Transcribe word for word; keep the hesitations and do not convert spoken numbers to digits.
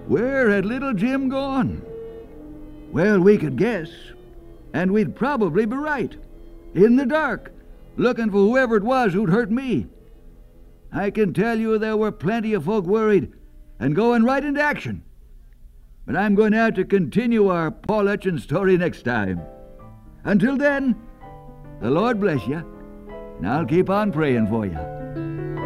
Where had little Jim gone? Well, we could guess, and we'd probably be right. In the dark, looking for whoever it was who'd hurt me. I can tell you there were plenty of folk worried and going right into action. But I'm going out to continue our Paul Hutchins story next time. Until then, the Lord bless you, and I'll keep on praying for you.